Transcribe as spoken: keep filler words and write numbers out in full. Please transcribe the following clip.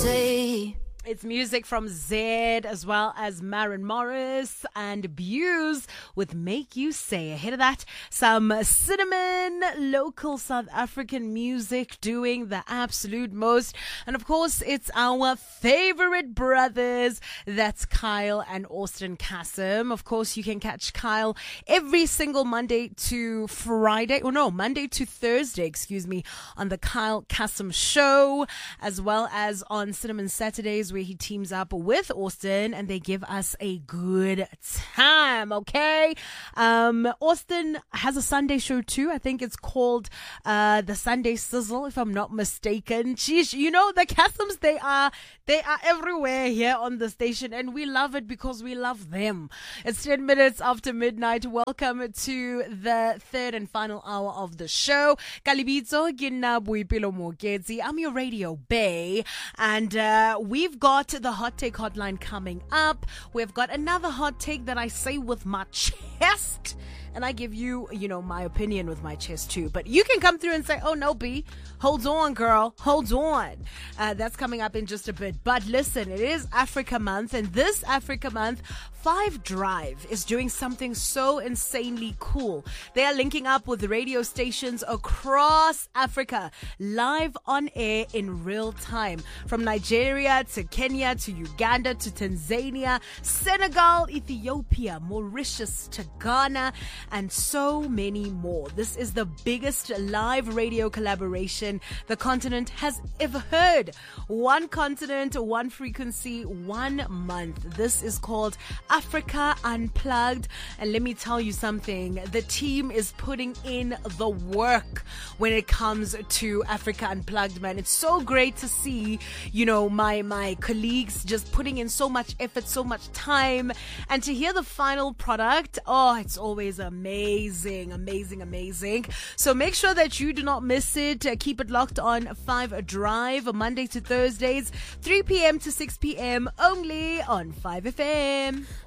say. It's music from Zed as well as Maren Morris and Buse with Make You Say. Ahead of that, some cinnamon, local South African music doing the absolute most. And of course, it's our favorite brothers. That's Kyle and Austin Kassem. Of course, you can catch Kyle every single Monday to Friday, or no, Monday to Thursday, excuse me, on the Kyle Kassem Show, as well as on Cinnamon Saturdays, where he teams up with Austin and they give us a good time, okay? Um, Austin has a Sunday show too. I think it's called uh, the Sunday Sizzle, if I'm not mistaken. Sheesh, you know, the Kassems, they are, they are everywhere here on the station and we love it because we love them. It's ten minutes after midnight. Welcome to the third and final hour of the show. Kalibitso, ke nna Boipelo Moketsi. I'm your radio bae, and uh, we've got the hot take hotline coming up. We've got another hot take that I say with my chest, and I give you, you know, my opinion with my chest too. But you can come through and say, oh no, B, hold on, girl, hold on. Uh, that's coming up in just a bit. But listen, it is Africa Month, and this Africa Month, Five Drive is doing something so insanely cool. They are linking up with radio stations across Africa, live on air in real time. From Nigeria to Kenya to Uganda to Tanzania, Senegal, Ethiopia, Mauritius to Ghana, and so many more. This is the biggest live radio collaboration the continent has ever heard. One continent, one frequency, one month. This is called Africa Unplugged. And let me tell you something, the team is putting in the work when it comes to Africa Unplugged, man. It's so great to see, you know, my, my colleagues just putting in so much effort, so much time, and to hear the final product, oh, it's always amazing, amazing, amazing. So make sure that you do not miss it. Uh, keep it locked on Five Drive, Monday to Thursdays, three p.m. to six p.m. only on five F M.